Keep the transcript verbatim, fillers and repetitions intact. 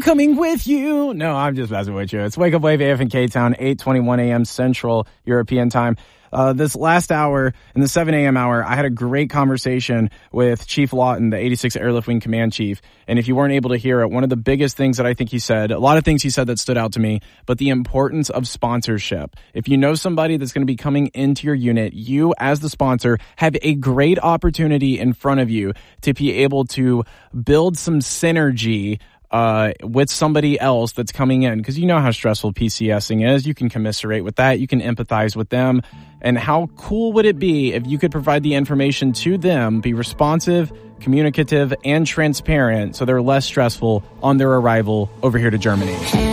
coming with you. No, I'm just messing with you. It's Wake Up Wave, A F and K-Town, eight twenty-one a.m. Central European Time. Uh, this last hour, in the seven a.m. hour, I had a great conversation with Chief Lawton, the eighty-sixth Airlift Wing Command Chief. And if you weren't able to hear it, one of the biggest things that I think he said, a lot of things he said that stood out to me, but the importance of sponsorship. If you know somebody that's going to be coming into your unit, you as the sponsor have a great opportunity in front of you to be able to build some synergy Uh, with somebody else that's coming in, because you know how stressful PCSing is. You can commiserate with that. You can empathize with them. And how cool would it be if you could provide the information to them, be responsive, communicative, and transparent so they're less stressful on their arrival over here to Germany.